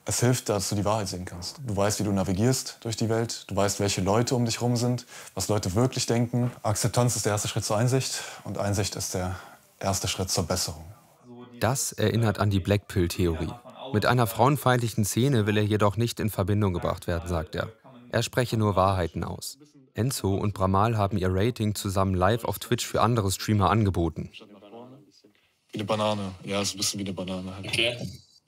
Es hilft, dass du die Wahrheit sehen kannst. Du weißt, wie du navigierst durch die Welt. Du weißt, welche Leute um dich herum sind, was Leute wirklich denken. Akzeptanz ist der erste Schritt zur Einsicht und Einsicht ist der erste Schritt zur Besserung. Das erinnert an die Blackpill-Theorie. Mit einer frauenfeindlichen Szene will er jedoch nicht in Verbindung gebracht werden, sagt er. Er spreche nur Wahrheiten aus. Enzo und Bramal haben ihr Rating zusammen live auf Twitch für andere Streamer angeboten. Wie eine Banane. Ja, ist ein bisschen wie eine Banane halt. Okay.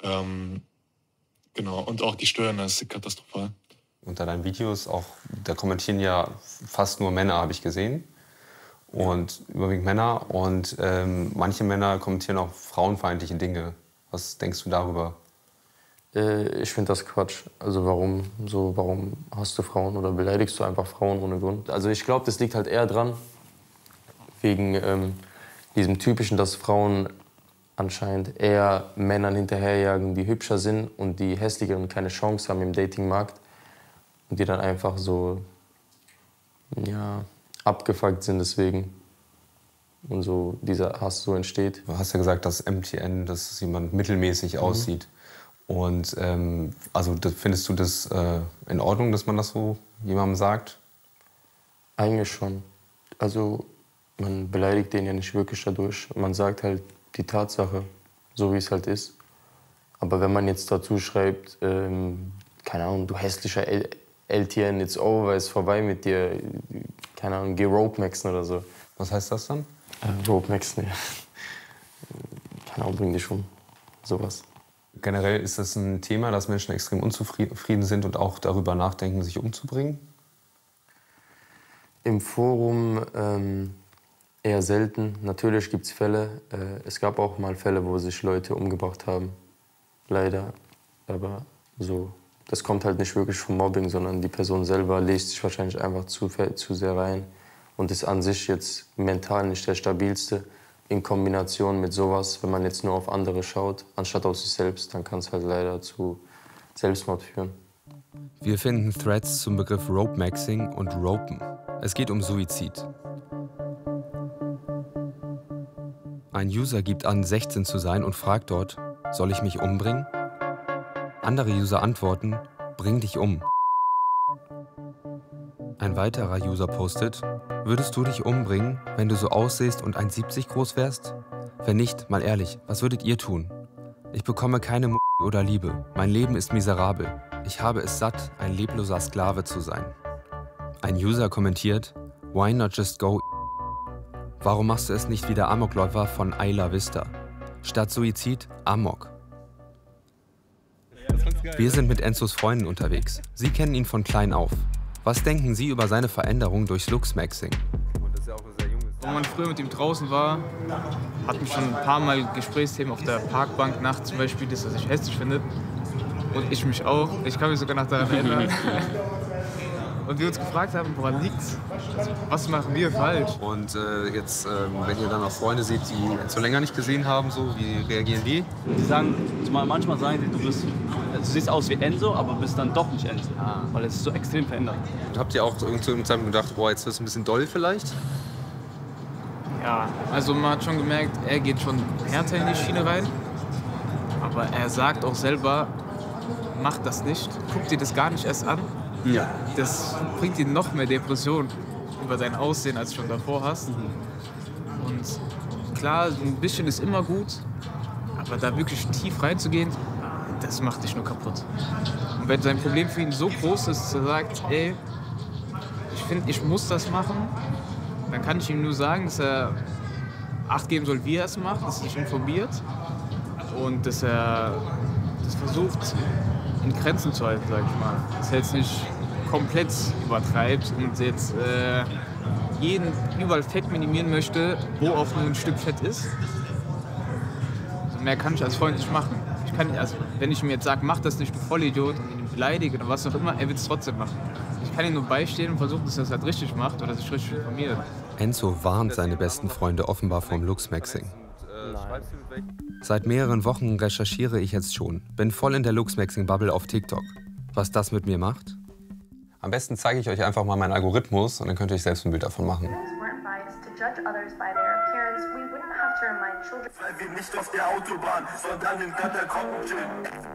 Genau, und auch die Steuern, das ist katastrophal. Unter deinen Videos, auch, da kommentieren ja fast nur Männer, habe ich gesehen. Und überwiegend Männer. Und manche Männer kommentieren auch frauenfeindliche Dinge. Was denkst du darüber? Ich finde das Quatsch. Also warum hast du Frauen oder beleidigst du einfach Frauen ohne Grund? Also ich glaube, das liegt halt eher dran, wegen diesem Typischen, dass Frauen anscheinend eher Männern hinterherjagen, die hübscher sind und die hässlicheren keine Chance haben im Datingmarkt. Und die dann einfach so, ja, abgefuckt sind deswegen. Und so dieser Hass so entsteht. Du hast ja gesagt, dass MTN, dass jemand mittelmäßig aussieht. Und also findest du das in Ordnung, dass man das so jemandem sagt? Eigentlich schon. Also man beleidigt den ja nicht wirklich dadurch. Man sagt halt die Tatsache, so wie es halt ist. Aber wenn man jetzt dazu schreibt, keine Ahnung, du hässlicher LTN, it's over, ist vorbei mit dir, keine Ahnung, geh Rope Maxen oder so. Was heißt das dann? Rope Maxen, ja. Keine Ahnung, bring dich um. Sowas. Generell ist das ein Thema, dass Menschen extrem unzufrieden sind und auch darüber nachdenken, sich umzubringen? Im Forum eher selten. Natürlich gibt es Fälle. Es gab auch mal Fälle, wo sich Leute umgebracht haben. Leider. Aber so, das kommt halt nicht wirklich vom Mobbing, sondern die Person selber lest sich wahrscheinlich einfach zu sehr rein und ist an sich jetzt mental nicht der stabilste. In Kombination mit sowas, wenn man jetzt nur auf andere schaut, anstatt auf sich selbst, dann kann es halt leider zu Selbstmord führen. Wir finden Threads zum Begriff Rope-Maxing und Ropen. Es geht um Suizid. Ein User gibt an, 16 zu sein und fragt dort, soll ich mich umbringen? Andere User antworten, bring dich um. Ein weiterer User postet, würdest du dich umbringen, wenn du so aussiehst und 1,70 groß wärst? Wenn nicht, mal ehrlich, was würdet ihr tun? Ich bekomme keine oder Liebe. Mein Leben ist miserabel. Ich habe es satt, ein lebloser Sklave zu sein. Ein User kommentiert, why not just go? Warum machst du es nicht wie der Amokläufer von Ayla Vista? Statt Suizid, Amok. Wir sind mit Enzos Freunden unterwegs. Sie kennen ihn von klein auf. Was denken Sie über seine Veränderung durchs Looksmaxing? Wenn man früher mit ihm draußen war, hatten wir schon ein paar Mal Gesprächsthemen auf der Parkbank nachts zum Beispiel, dass er sich hässlich findet. Und ich mich auch. Ich kann mich sogar noch daran erinnern. Und wir uns gefragt haben, woran liegt's? Was machen wir falsch? Und jetzt, wenn ihr dann auch Freunde seht, die so länger nicht gesehen haben, so, wie reagieren die? Die sagen, manchmal sagen die, du siehst aus wie Enzo, aber bist dann doch nicht Enzo. Weil es ist so extrem verändert. Und habt ihr auch zu irgendeinem Zeitpunkt gedacht, boah, jetzt wird es ein bisschen doll vielleicht? Ja, also man hat schon gemerkt, er geht schon härter in die Schiene rein. Aber er sagt auch selber, mach das nicht, guck dir das gar nicht erst an. Ja. Das bringt dir noch mehr Depressionen über dein Aussehen, als du schon davor hast. Und klar, ein bisschen ist immer gut, aber da wirklich tief reinzugehen, das macht dich nur kaputt. Und wenn sein Problem für ihn so groß ist, dass er sagt, ey, ich finde, ich muss das machen, dann kann ich ihm nur sagen, dass er Acht geben soll, wie er es macht, dass er sich informiert und dass er das versucht, in Grenzen zu halten, sag ich mal. Dass er jetzt nicht komplett übertreibt und jetzt überall Fett minimieren möchte, wo auch nur ein Stück Fett ist. Also mehr kann ich als Freund nicht machen. Ich kann, also, wenn ich ihm jetzt sage, mach das nicht, du Vollidiot, und ihn beleidige oder was auch immer, er wird es trotzdem machen. Ich kann ihm nur beistehen und versuchen, dass er es halt richtig macht oder sich richtig informiert. Enzo warnt seine besten Freunde offenbar vom Looksmaxing. Seit mehreren Wochen recherchiere ich jetzt schon, bin voll in der Looksmaxing-Bubble auf TikTok. Was das mit mir macht? Am besten zeige ich euch einfach mal meinen Algorithmus und dann könnt ihr euch selbst ein Bild davon machen. Weil wir nicht auf der Autobahn, sondern in Katakomben chillen.